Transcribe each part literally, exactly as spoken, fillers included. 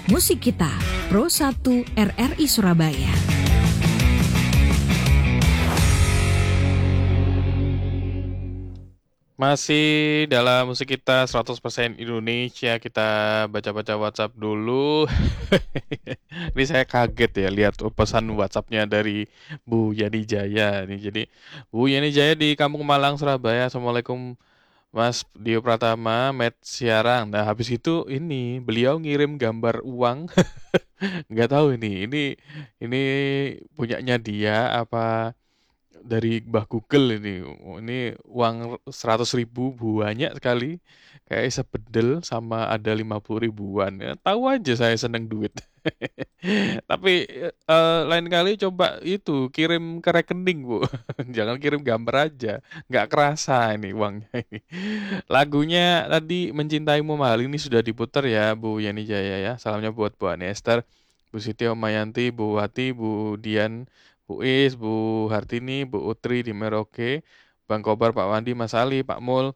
Musik Kita, Pro satu R R I Surabaya. Masih dalam musik kita seratus persen Indonesia, kita baca-baca WhatsApp dulu. Ini saya kaget ya lihat pesan WhatsApp-nya dari Bu Yani Jaya nih. Jadi Bu Yani Jaya di Kampung Malang, Surabaya. Assalamualaikum Mas Dio Pratama, Met Siarang. Nah habis itu ini beliau ngirim gambar uang. Nggak tahu ini, ini ini punyanya dia apa dari Mbah Google ini. Ini uang seratus ribu banyak sekali. Kayak sebedel sama ada lima puluh ribuan. Ya, tahu aja saya seneng duit. Tapi eh, lain kali coba itu kirim ke rekening, Bu. Jangan kirim gambar aja. Nggak kerasa ini uangnya ini. Lagunya tadi Mencintaimu Mahal ini sudah diputar ya, Bu Yani Jaya ya. Salamnya buat Bu Ani Esther, Bu Siti Omayanti, Bu Wati, Bu Dian, Bu Is, Bu Hartini, Bu Utri di Merauke, Bang Kobar, Pak Wandi, Mas Ali, Pak Mul,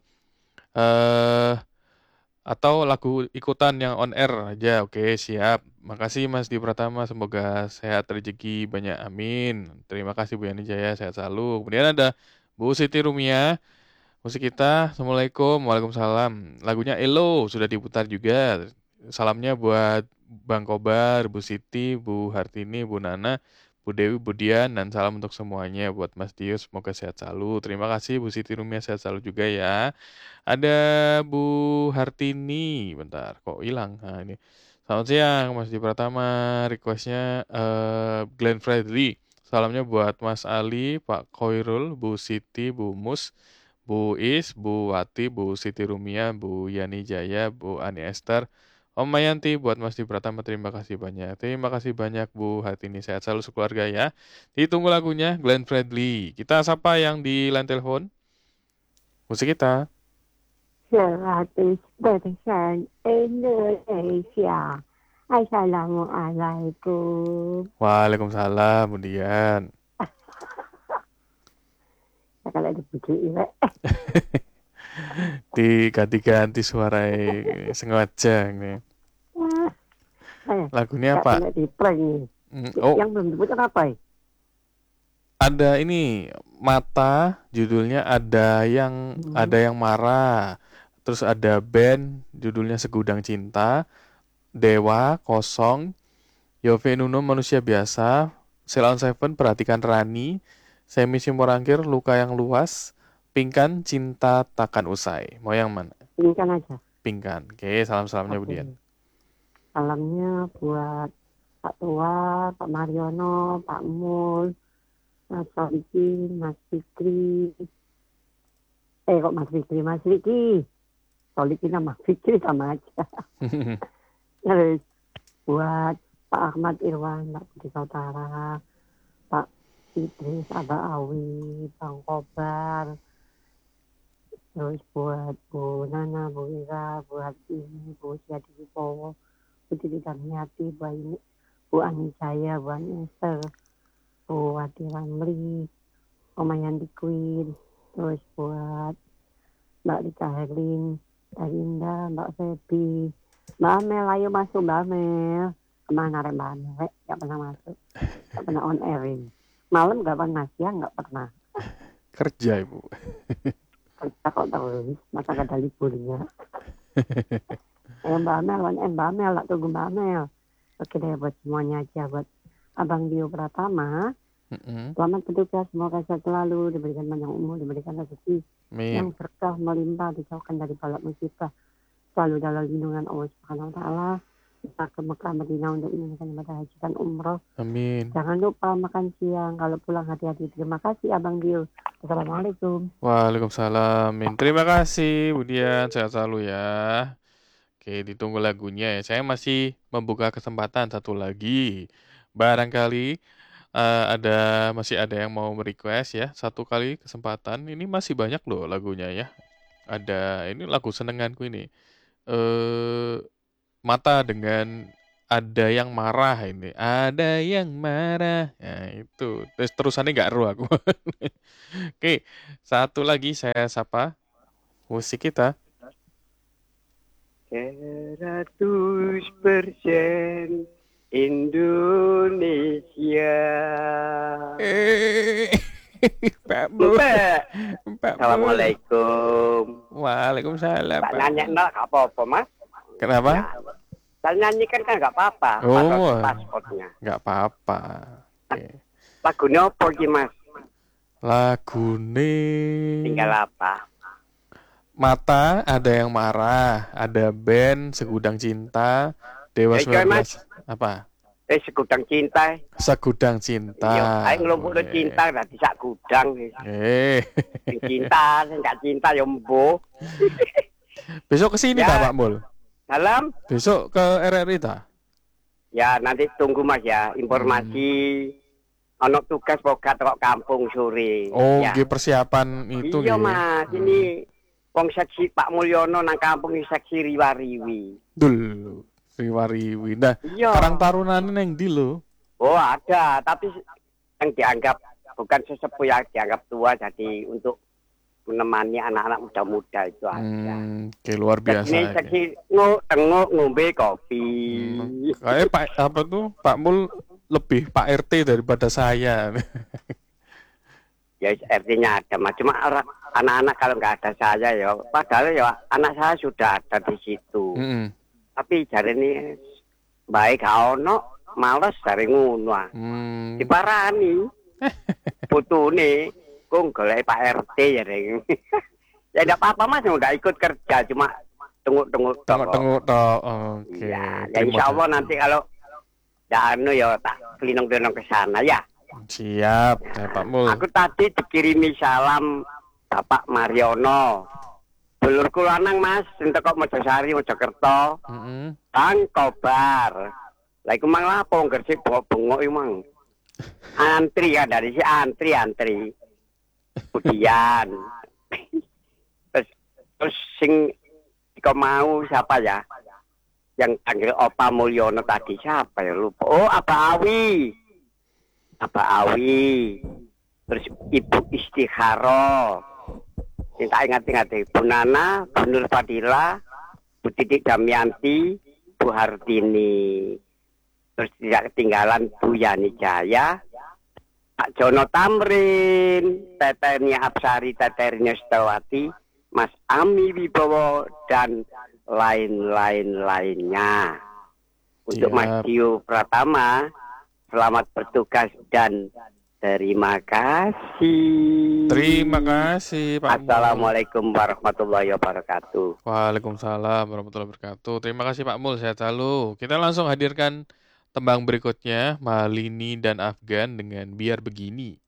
eh atau lagu ikutan yang on air aja. Oke, siap. Makasih Mas Di Pratama, semoga sehat rezeki banyak. Amin. Terima kasih Bu Yani Jaya, sehat selalu. Kemudian ada Bu Siti Rumia, musik kita. Assalamualaikum, waalaikumsalam. Lagunya Elo sudah diputar juga. Salamnya buat Bang Kobar, Bu Siti, Bu Hartini, Bu Nana, Bu Dewi, Bu Dian, dan salam untuk semuanya buat Mas Dio. Semoga sehat selalu. Terima kasih Bu Siti Rumia, sehat selalu juga ya. Ada Bu Hartini, bentar, kok hilang? Nah ini. Selamat siang, Mas Di Pratama. Requestnya eh, Glenn Fredly. Salamnya buat Mas Ali, Pak Koirul, Bu Siti, Bu Mus, Bu Is, Bu Wati, Bu Siti Rumia, Bu Yani Jaya, Bu Ani Esther, Om Mayanti, buat Mas Di Pratama, terima kasih banyak. Terima kasih banyak Bu Hartini, sehat selalu sekeluarga ya. Ditunggu lagunya Glenn Fredly. Kita sapa yang di line telepon. Musik kita. seratus persen Indonesia. Assalamualaikum. Waalaikumsalam, kemudian. Ya, kalau dipuji iwe. Diganti-ganti suara sengaja nih. Lagunya Gak apa? kena di prank nih. Oh, yang belum disebut apa ya? ada ini Mata, judulnya ada yang Hmm. ada yang marah. Terus ada band, judulnya Segudang Cinta. Dewa, Kosong. Yove Nuno, Manusia Biasa. Ceylon Seven, Perhatikan Rani. Semi Simorangkir, Luka Yang Luas. Pingkan, Cinta Takkan Usai. Mau yang mana? Pingkan aja. Pingkan. Oke, salam-salamnya Bu Dian. Salamnya buat Pak Tua, Pak Mariono, Pak Mul, Mas Solikin, Mas Fikri. Eh kok Mas Fikri, Mas Fikri. Solikin sama Fikri sama aja. Terus buat Pak Ahmad Irwan, Pak Budi Sautara, Pak Idris, Abah Awi, Bang Kobar. Terus buat Bu Nana, Bu Ira, Bu Hartini, Bu Siadi Wibowo, Bu Titi Darmiati, Bu Aini, Bu Ani Jaya, Bu Ani Esther, Bu Wati Ramli, Oma Yanti Queen. Terus buat Mbak Rika Herlin, Darinda, Mbak Febi, Mbak Amel, ayo masuk Mbak Amel. Kemana rem Mbak Amel? Gak pernah masuk, gak pernah on airing. Malam gak pernah, siang gak pernah. Kerja Ibu. Kerja kok terus, masa gak ada liburnya. Eh Mbak Amel, eh Mbak Amel, gak tunggu Mbak Amel. Oke deh buat semuanya aja, buat Abang Dio Pratama. Mm-mm. Selamat bertugas, semoga sehat selalu, diberikan banyak umur, diberikan rezeki yang Amin. berkah melimpah, dijauhkan dari balak musibah, selalu dalam lindungan Allah Subhanahu Wa Taala. Kita ke Mekah Madinah untuk menunaikan ibadah haji dan umroh. Amin. Jangan lupa makan siang, kalau pulang hati-hati. Terima kasih Abang Dio. Assalamualaikum. Waalaikumsalam. Amin. Terima kasih Bu Dian, sehat selalu ya. Oke, ditunggu lagunya ya. Saya masih membuka kesempatan satu lagi. Barangkali eh, ada masih ada yang mau request ya. Satu kali kesempatan. Ini masih banyak loh lagunya ya. Ada ini lagu senenganku ini. Eh Mata dengan Ada Yang Marah ini. Ada yang marah. Nah, itu. Terus terusannya nggak ru aku. Oke, satu lagi saya sapa musik kita. Seratus persen Assalamualaikum. Waalaikumsalam, Tak Pak nanya Mul. no, gak apa-apa, Mas. Kenapa? Ya, tak nyanyikan kan gak apa-apa. Oh, Paspor pasportnya. nggak apa-apa. Oke. Lagunya apa sih, Mas? Lagune Tinggal apa? Mata ada yang marah, ada band Segudang Cinta, Dewa Eh, coy, sembilan Mas. belas apa? Eh, segudang cinta. Segudang Cinta. Iya, ayo ngelompok Oke. cinta, nanti sak gudang. Eh, Sing cinta, sing gak cinta, ya mbo. besok ke sini Ya. tak Pak Mul? Dalam? Besok ke R R I tak? Ya, nanti tunggu Mas ya, informasi. Ono tugas pogat kok kampung sore. Oh, ya. nggih, persiapan itu Iya nggih. Mas, Hmm. ini wong seksi Pak Mulyono nang kampung iki seksi riwa-riwi. Dul, riwariwi. Nah, Iya. Karang Tarunane neng ndi lho? Oh ada, tapi yang dianggap bukan sesepuh yang dianggap tua, jadi untuk menemani anak-anak muda-muda itu ada. Hmm, oke, luar biasa. Ini oke. seksi nguk tengok ngombe kopi. Hmm, Kayak Pak apa tuh? Pak Mul lebih Pak R T daripada saya. Ya artinya ada, Mas. Cuma orang anak-anak kalau nggak ada saya ya, padahal ya anak saya sudah ada di situ. Mm-mm. Tapi jare ini baik gak ono, males dari ngono. ah. Hmm. Diparani. Putune kok golek Pak R T ya, Deng. Ya enggak apa-apa Mas, enggak ikut kerja, cuma tengok-tengok tok. Tengok-tengok toh. Oke. Ya, ya Terima insya Allah kasih. nanti kalau ya anu ya tak kelinong-kelinong ke sana ya. Siap, ya, Pak Mul. Aku tadi dikirimi salam Bapak Mariono. Dulurku lanang Mas, sing teko Mojosari, Mojokerto. Mm-mm. Bang Kobar. Lah iku mang lapo gresik bengok iku mang. Antri kan dari si antri antri. Kemudian terus terus sing kau mau siapa ya? Yang panggil Opa Mulyono tadi siapa ya lupa. Oh, Aba Awi. Aba Awi. Terus Ibu Istikharo. Yang tak ingat-ingat Bu Nana, Bu Nur Fadila, Bu Titik Damianti, Bu Hartini. Terus tidak ketinggalan Bu Yani Jaya, Pak Jono Tamrin, Teternya Absari, Teternya Setawati, Mas Ami Wibowo, dan lain-lain lainnya. Untuk Siap. Mas Dio Pratama, selamat bertugas dan terima kasih. Terima kasih, Pak Mul. Assalamualaikum warahmatullahi wabarakatuh. Waalaikumsalam warahmatullahi wabarakatuh. Terima kasih Pak Mul, sehat selalu. Kita langsung hadirkan tembang berikutnya, Malini dan Afgan dengan Biar Begini.